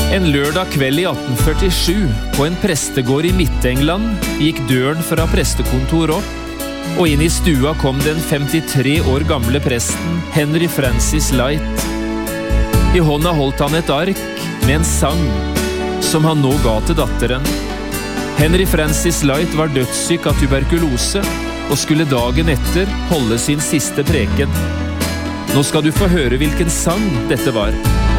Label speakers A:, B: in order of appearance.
A: En lørdag kveld i 1847, på en prestegård i Midt-England, gikk døren fra prestekontor opp, og inn i stua kom den 53 år gamle presten Henry Francis Light. I hånda holdt han et ark med en sang, som han nå ga til datteren. Henry Francis Light var dødssyk av tuberkulose, og skulle dagen etter holde sin siste preken. Nå skal du få høre hvilken sang dette var.